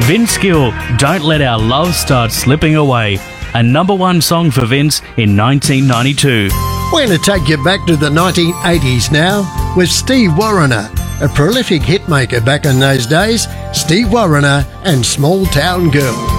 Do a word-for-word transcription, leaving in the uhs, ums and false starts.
Vince Gill, Don't Let Our Love Start Slipping Away, a number one song for Vince in nineteen ninety-two. We're going to take you back to the nineteen eighties now with Steve Warriner, a prolific hitmaker back in those days, Steve Warriner and Small Town Girl.